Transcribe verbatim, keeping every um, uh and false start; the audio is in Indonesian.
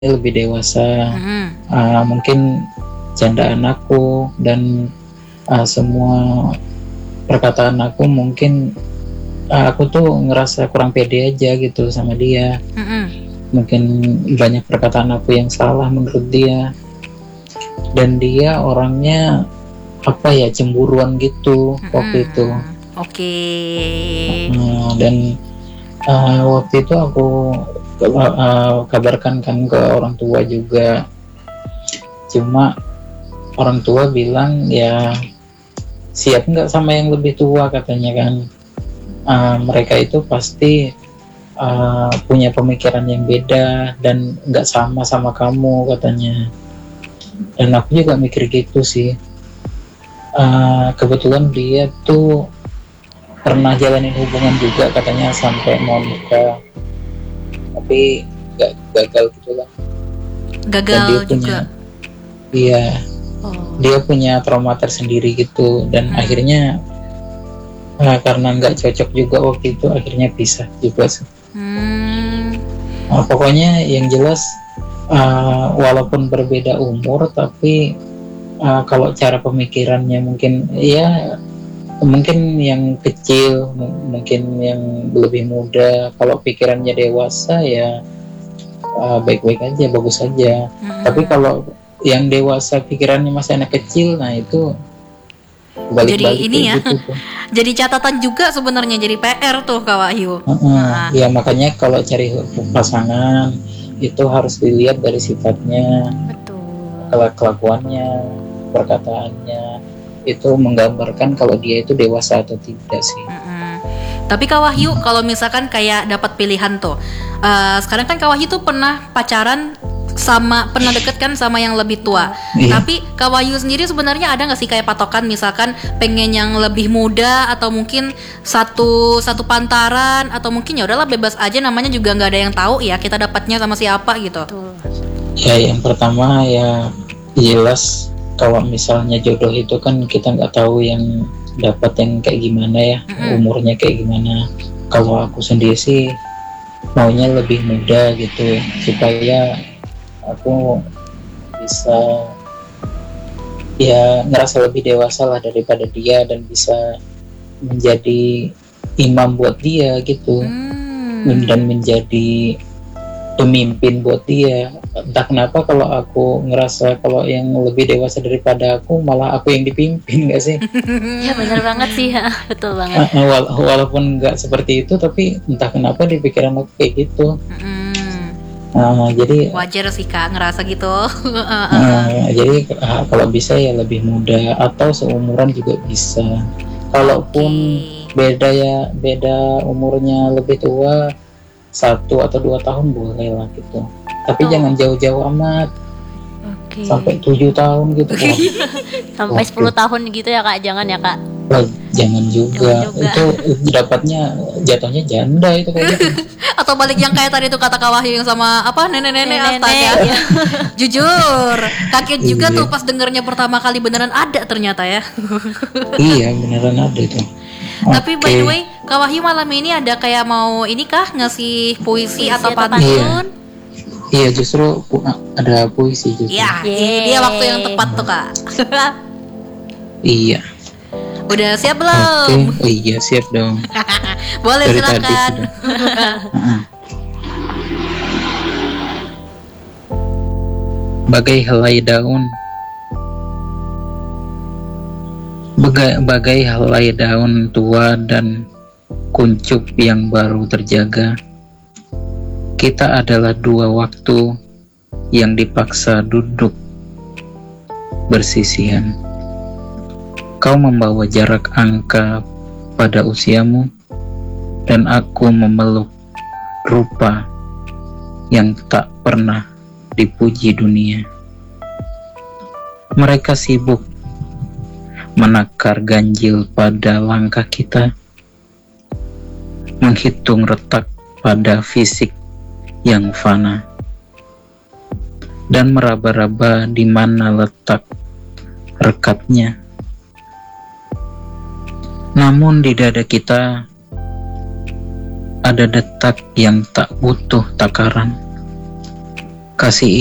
lebih dewasa, Mm-hmm. uh, mungkin candaan aku dan uh, semua perkataan aku mungkin uh, aku tuh ngerasa kurang pede aja gitu sama dia. Mm-hmm. Mungkin banyak perkataan aku yang salah menurut dia, dan dia orangnya apa ya, cemburuan gitu mm-hmm. waktu itu. Oke. Okay. Uh, dan uh, waktu itu aku uh, kabarkan kan ke orang tua juga. Cuma orang tua bilang ya siap nggak sama yang lebih tua katanya kan. Uh, mereka itu pasti uh, punya pemikiran yang beda dan nggak sama sama kamu katanya. Dan aku juga mikir gitu sih. Uh, kebetulan dia tuh pernah jalanin hubungan juga katanya sampai mau nikah, tapi nggak, gagal gitu lah. Gagal dia juga. Punya, iya. Oh. Dia punya trauma tersendiri gitu, dan hmm. akhirnya nah, karena nggak cocok juga waktu itu, akhirnya pisah juga sih. Hmm. Nah, pokoknya yang jelas uh, walaupun berbeda umur, tapi uh, kalau cara pemikirannya mungkin ya mungkin yang kecil, m- mungkin yang lebih muda. Kalau pikirannya dewasa ya uh, baik-baik aja, bagus aja. Hmm. Tapi kalau yang dewasa pikirannya masih anak kecil, nah itu balik-balik. Jadi ini ya, gitu. Jadi catatan juga sebenarnya, jadi P R tuh Kak Wahyu. Uh-uh. Nah. Ya makanya kalau cari pasangan itu harus dilihat dari sifatnya, betul, kelakuannya, perkataannya, itu menggambarkan kalau dia itu dewasa atau tidak sih. Mm-mm. Tapi Kak Wahyu, hmm. kalau misalkan kayak dapat pilihan tuh, uh, sekarang kan Kak Wahyu tuh pernah pacaran sama, pernah deket kan sama yang lebih tua. Iya. Tapi Kak Wahyu sendiri sebenarnya ada nggak sih kayak patokan, misalkan pengen yang lebih muda atau mungkin satu satu pantaran, atau mungkin ya udahlah bebas aja, namanya juga nggak ada yang tahu ya kita dapatnya sama siapa gitu. Ya yang pertama ya jelas kalau misalnya jodoh itu kan kita nggak tahu yang dapat yang kayak gimana ya, mm-hmm. umurnya kayak gimana. Kalau aku sendiri sih maunya lebih muda gitu, supaya aku bisa ya ngerasa lebih dewasa lah daripada dia, dan bisa menjadi imam buat dia gitu, mm. dan menjadi pemimpin buat dia. Entah kenapa kalau aku ngerasa kalau yang lebih dewasa daripada aku malah aku yang dipimpin, nggak sih? Ya benar banget sih ya, betul banget. Wala- walaupun nggak seperti itu, tapi entah kenapa di pikiran aku kayak gitu. Mm. Nah, jadi wajar sih Kak ngerasa gitu. nah, jadi kalau bisa ya lebih muda atau seumuran juga bisa. Kalaupun okay. beda ya beda umurnya lebih tua satu atau dua tahun boleh lah gitu. Tapi oh. jangan jauh-jauh amat. Okay. Sampai tujuh tahun gitu. Sampai sepuluh tahun gitu ya Kak, jangan ya Kak. Oh, jangan juga. Jangan juga. Itu dapatnya jatuhnya janda itu kayak gitu. Atau balik yang kayak tadi tuh kata Kak Wahyu yang sama apa nenek-nenek astaga. Ya. Jujur, kaget juga iya. tuh pas dengernya pertama kali, beneran ada ternyata ya. Iya, beneran ada itu. Tapi okay. by the way, Kak Wahyu malam ini ada kayak mau ini kah ngasih puisi, puisi atau pantun? Iya. iya, justru pu- ada puisi juga. Iya, ini dia waktu yang tepat tuh Kak. Iya. Udah siap belum? Oke, okay. oh, iya siap dong. Boleh dari silakan. Bagai helai daun, bagai, bagai helai daun tua dan kuncup yang baru terjaga, kita adalah dua waktu yang dipaksa duduk bersisihan. Kau membawa jarak angka pada usiamu, dan aku memeluk rupa yang tak pernah dipuji dunia. Mereka sibuk menakar ganjil pada langkah kita, menghitung retak pada fisik yang fana, dan meraba-raba di mana letak rekatnya. Namun di dada kita ada detak yang tak butuh takaran, kasih